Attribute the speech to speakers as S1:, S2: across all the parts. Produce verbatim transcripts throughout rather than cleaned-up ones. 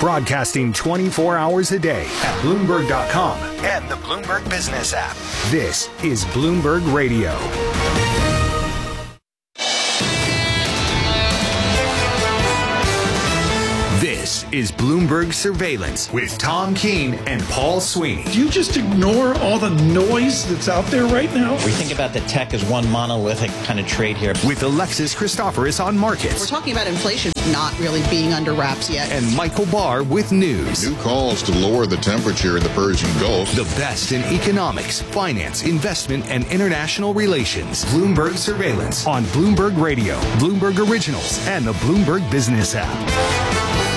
S1: Broadcasting twenty-four hours a day at Bloomberg dot com and the Bloomberg Business app. This is Bloomberg Radio. This is Bloomberg Surveillance with Tom Keene and Paul Sweeney.
S2: Do you just ignore all the noise that's out there right now?
S3: We think about the tech as one monolithic kind of trade here.
S1: With Alexis Christoforous on markets.
S4: We're talking about inflation not really being under wraps yet.
S1: And Michael Barr with news.
S5: New calls to lower the temperature in the Persian Gulf.
S1: The best in economics, finance, investment, and international relations. Bloomberg Surveillance on Bloomberg Radio, Bloomberg Originals, and the Bloomberg Business app.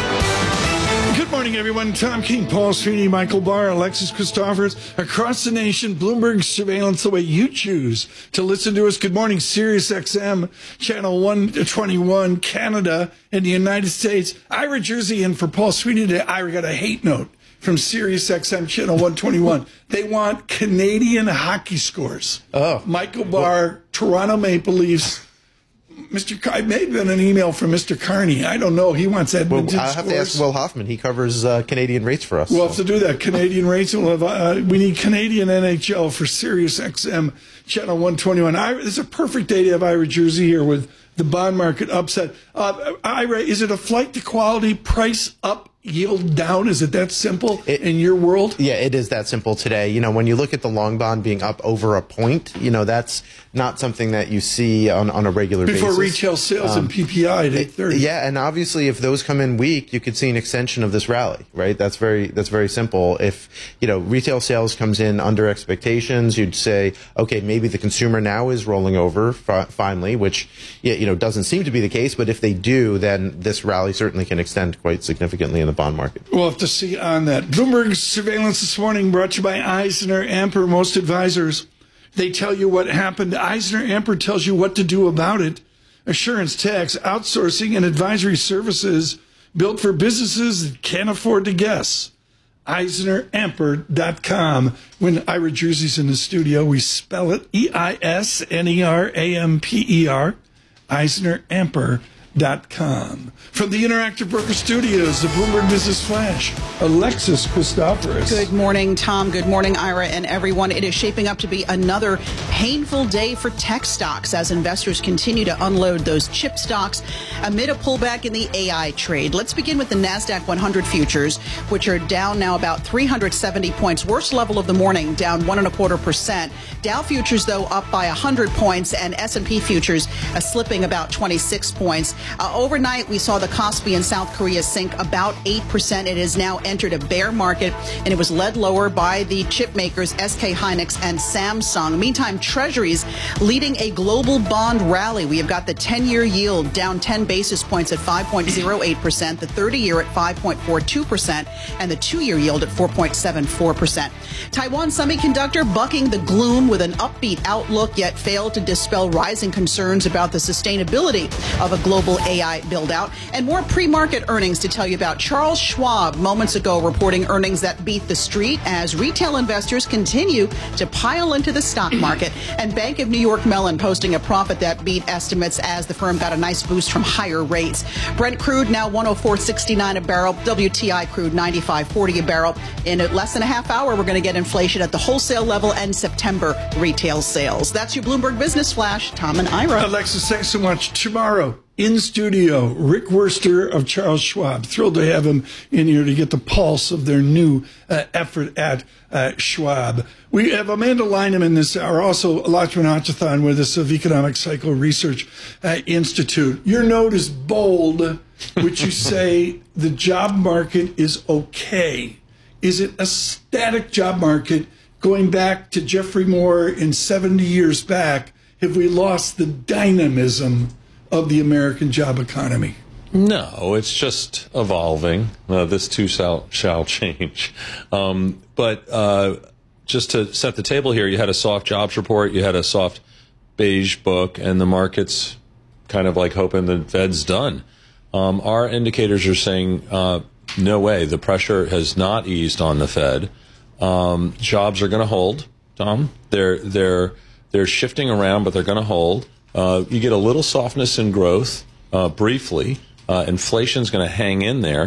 S2: Good morning, everyone. Tom Keene, Paul Sweeney, Michael Barr, Alexis Christoforous. Across the nation, Bloomberg Surveillance, the way you choose to listen to us. Good morning, Sirius X M, Channel one twenty-one, Canada, and the United States. Ira Jersey in for Paul Sweeney today. Ira got a hate note from Sirius X M, Channel one twenty-one. They want Canadian hockey scores.
S6: Oh.
S2: Michael Barr, well, Toronto Maple Leafs. Mister Car- it may have been an email from Mister Carney. I don't know. He wants Edmonton
S6: well, I'll have to ask Will Hoffman. He covers uh, Canadian rates for us.
S2: We'll
S6: so.
S2: have to do that. Canadian rates. We'll have, uh, we need Canadian N H L for Sirius X M, Channel one twenty-one. Ira, this is a perfect day to have Ira Jersey here with the bond market upset. Uh, Ira, is it a flight to quality, price up, yield down? Is it that simple it, in your world?
S6: Yeah, it is that simple today. You know, when you look at the long bond being up over a point, you know, that's not something that you see on, on a regular
S2: Before
S6: basis.
S2: Before retail sales um, and P P I at eight thirty.
S6: Yeah, and obviously if those come in weak, you could see an extension of this rally, right? That's very that's very simple. If, you know, retail sales comes in under expectations, you'd say, okay, maybe the consumer now is rolling over fi- finally, which, you know, doesn't seem to be the case. But if they do, then this rally certainly can extend quite significantly in the bond market.
S2: We'll have to see on that. Bloomberg Surveillance this morning brought to you by Eisner Amper. Most advisors, they tell you what happened. Eisner Amper tells you what to do about it. Assurance, tax, outsourcing, and advisory services built for businesses that can't afford to guess. Eisner Amper dot com. When Ira Jersey's in the studio, we spell it E I S N E R A M P E R. Eisner Amper dot com. From the Interactive Broker Studios, the Bloomberg Business Flash, Alexis Christoforous.
S4: Good morning, Tom. Good morning, Ira, and everyone. It is shaping up to be another painful day for tech stocks as investors continue to unload those chip stocks amid a pullback in the A I trade. Let's begin with the NASDAQ one hundred futures, which are down now about three hundred seventy points. Worst level of the morning, down one and a quarter percent. Dow futures, though, up by one hundred points, and S and P futures uh, slipping about twenty-six points. Uh, overnight, we saw the Kospi in South Korea sink about eight percent. It has now entered a bear market, and it was led lower by the chip makers S K Hynix and Samsung. Meantime, Treasuries leading a global bond rally. We have got the ten-year yield down ten basis points at five point oh eight percent, the thirty-year at five point four two percent, and the two-year yield at four point seven four percent. Taiwan Semiconductor bucking the gloom with an upbeat outlook, yet failed to dispel rising concerns about the sustainability of a global A I build-out. And more pre-market earnings to tell you about. Charles Schwab moments ago reporting earnings that beat the street as retail investors continue to pile into the stock market. And Bank of New York Mellon posting a profit that beat estimates as the firm got a nice boost from higher rates. Brent crude now one oh four sixty-nine a barrel. W T I crude ninety-five forty a barrel. In less than a half hour, we're going to get inflation at the wholesale level and September retail sales. That's your Bloomberg Business Flash. Tom and Ira.
S2: Alexis, thanks so much. Tomorrow, in studio, Rick Wurster of Charles Schwab. Thrilled to have him in here to get the pulse of their new uh, effort at uh, Schwab. We have Amanda Lynham in this hour, also Lakshman Achathan with us of Economic Cycle Research uh, Institute. Your note is bold, which you say the job market is okay. Is it a static job market going back to Jeffrey Moore in seventy years back? Have we lost the dynamism of the American job economy?
S7: No, it's just evolving. Uh, this too shall, shall change. Um, but uh, just to set the table here, you had a soft jobs report, you had a soft beige book, and the market's kind of like hoping the Fed's done. Um, our indicators are saying, uh, no way, the pressure has not eased on the Fed. Um, jobs are going to hold, Tom. They're, they're, they're shifting around, but they're going to hold. Uh, you get a little softness in growth uh, briefly. Uh, inflation's going to hang in there.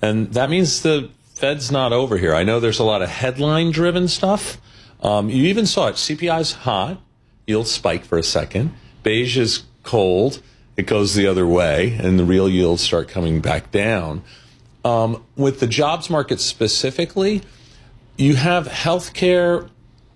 S7: And that means the Fed's not over here. I know there's a lot of headline-driven stuff. Um, you even saw it. C P I's hot. Yields spike for a second. Beige is cold. It goes the other way, and the real yields start coming back down. Um, with the jobs market specifically, you have healthcare,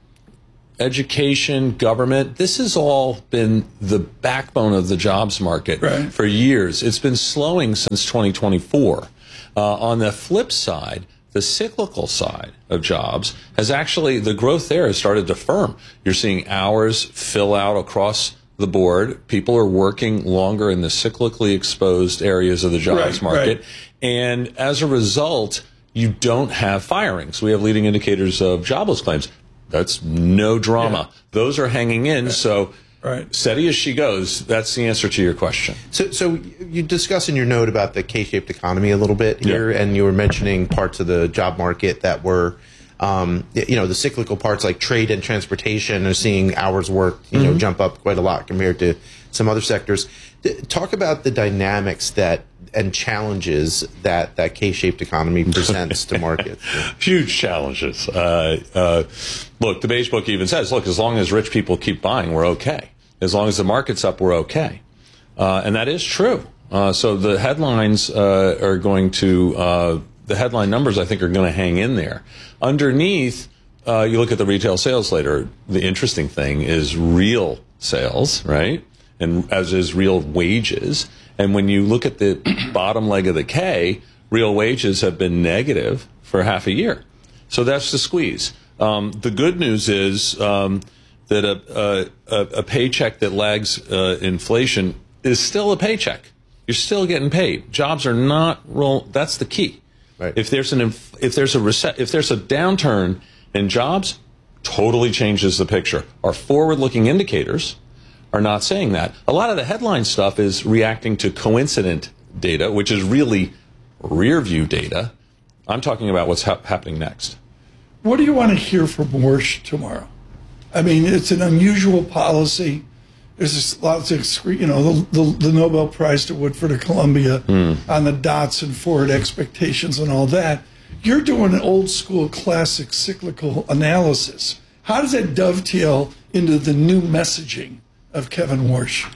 S7: education, government. This has all been the backbone of the jobs market
S2: right.
S7: for years. It's been slowing since twenty twenty-four. Uh, on the flip side, the cyclical side of jobs has actually, the growth there has started to firm. You're seeing hours fill out across the board. People are working longer in the cyclically exposed areas of the jobs
S2: right,
S7: market.
S2: Right.
S7: And as a result, you don't have firings. We have leading indicators of jobless claims. That's no drama. Yeah. Those are hanging in. Right. So
S2: right.
S7: steady as she goes. That's the answer to your question.
S6: So, so you discuss in your note about the K-shaped economy a little bit here,
S7: yeah.
S6: and you were mentioning parts of the job market that were, um, you know, the cyclical parts like trade and transportation are seeing hours worked, you mm-hmm. know, jump up quite a lot compared to some other sectors. Talk about the dynamics that and challenges that that K-shaped economy presents to markets.
S7: Huge challenges. Uh, uh, look, the Beige Book even says, look, as long as rich people keep buying, we're okay. As long as the market's up, we're okay. Uh, and that is true. Uh, so the headlines uh, are going to, uh, the headline numbers, I think, are going to hang in there. Underneath, uh, you look at the retail sales later. The interesting thing is real sales, right? And as is real wages. And when you look at the bottom leg of the K, real wages have been negative for half a year. So that's the squeeze. Um, the good news is um, that a, a, a paycheck that lags uh, inflation is still a paycheck. You're still getting paid. Jobs are not roll. That's the key.
S6: Right.
S7: If there's an if there's a rece- if there's a downturn in jobs, totally changes the picture. Our forward-looking indicators are not saying that. A lot of the headline stuff is reacting to coincident data, which is really rear view data. I'm talking about what's ha- happening next.
S2: What do you want to hear from Warsh tomorrow? I mean, it's an unusual policy. There's lots of, you know, the, the, the Nobel Prize to Woodford of Columbia mm. on the dots and forward expectations and all that. You're doing an old school classic cyclical analysis. How does that dovetail into the new messaging of Kevin Warsh?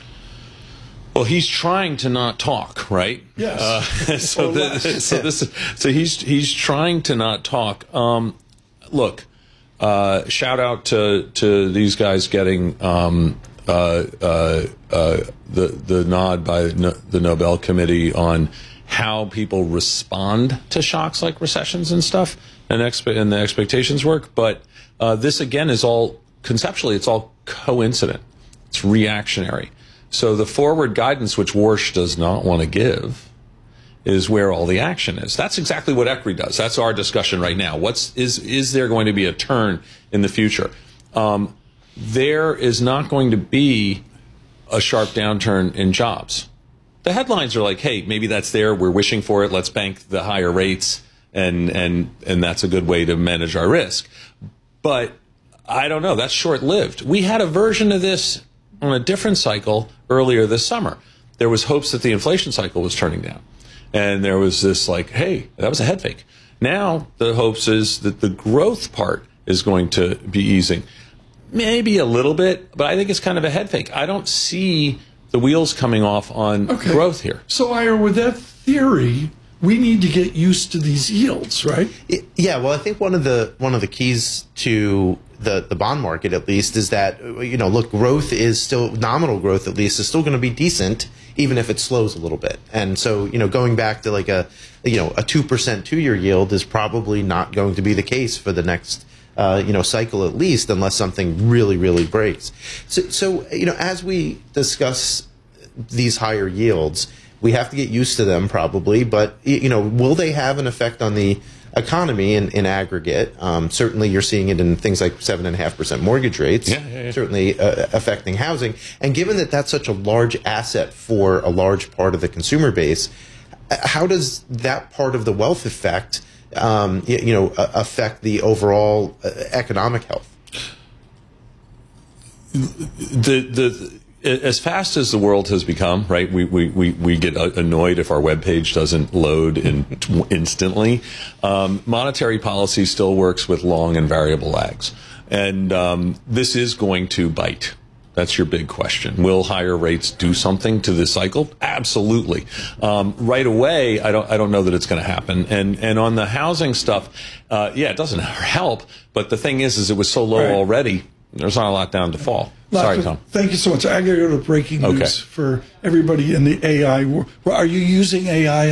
S7: Well, he's trying to not talk, right?
S2: Yes.
S7: Uh, so, the, so this, so he's he's trying to not talk. Um, look, uh, shout out to to these guys getting um, uh, uh, uh, the the nod by no, the Nobel Committee on how people respond to shocks like recessions and stuff, and expe- and the expectations work. But uh, this again is all conceptually, it's all coincident. It's reactionary. So the forward guidance, which Warsh does not want to give, is where all the action is. That's exactly what ECRI does. That's our discussion right now. What's is is there going to be a turn in the future? Um, there is not going to be a sharp downturn in jobs. The headlines are like, hey, maybe that's there. We're wishing for it. Let's bank the higher rates, and and and that's a good way to manage our risk. But I don't know. That's short-lived. We had a version of this on a different cycle earlier this summer. There was hopes that the inflation cycle was turning down. And there was this like, hey, that was a head fake. Now the hopes is that the growth part is going to be easing. Maybe a little bit, but I think it's kind of a head fake. I don't see the wheels coming off on okay. growth here.
S2: So, Ira, with that theory, we need to get used to these yields, right?
S6: Yeah, well, I think one of the one of the keys to the, the bond market, at least, is that, you know, look, growth is still, nominal growth at least, is still going to be decent, even if it slows a little bit. And so, you know, going back to like a, you know, a two percent two-year yield is probably not going to be the case for the next, uh, you know, cycle at least, unless something really, really breaks. So, so, you know, as we discuss these higher yields, we have to get used to them probably, but, you know, will they have an effect on the economy in, in aggregate? Um, certainly you're seeing it in things like seven point five percent mortgage rates,
S7: yeah, yeah, yeah.
S6: certainly uh, affecting housing. And given that that's such a large asset for a large part of the consumer base, how does that part of the wealth effect, um, you, you know, affect the overall uh, economic health?
S7: The, the, as fast as the world has become, right, we, we, we, we get annoyed if our web page doesn't load in, instantly. Um, monetary policy still works with long and variable lags. And um, this is going to bite. That's your big question. Will higher rates do something to this cycle? Absolutely. Um, right away, I don't. I don't know that it's going to happen. And and on the housing stuff, uh, yeah, it doesn't help. But the thing is, is it was so low right. already. There's not a lot down to fall. Sorry, Tom.
S2: Thank you so much. I got to go to breaking news
S7: okay.
S2: for everybody in the A I world. Are you using A I